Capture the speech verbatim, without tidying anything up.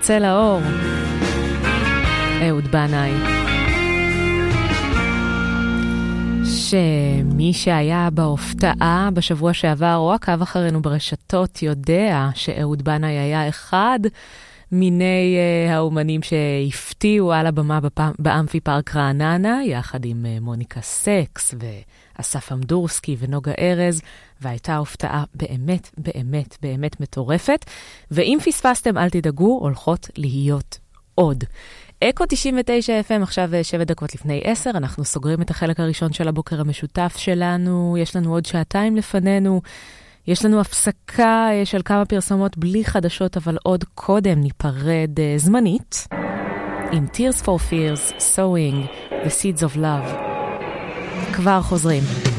יוצא לאור. אהוד בנאי. שמי שהיה בהופתעה בשבוע שעבר או עקב אחרינו ברשתות יודע שאהוד בנאי היה אחד מיני uh, האומנים שהפתיעו על הבמה בפ... באמפי פארק רעננה, יחד עם uh, מוניקה סקס ואסף אמדורסקי ונוגה ארז, והייתה הופתעה באמת, באמת, באמת מטורפת. ואם פספסתם, אל תדאגו, הולכות להיות עוד. אקו תשעים ותשע אף אם, עכשיו שבע דקות לפני עשר, אנחנו סוגרים את החלק הראשון של הבוקר המשותף שלנו, יש לנו עוד שעתיים לפנינו, יש לנו הפסקה של כמה פרסומות בלי חדשות, אבל עוד קודם ניפרד uh, זמנית, עם Tears for Fears, Sowing, The Seeds of Love. כבר חוזרים.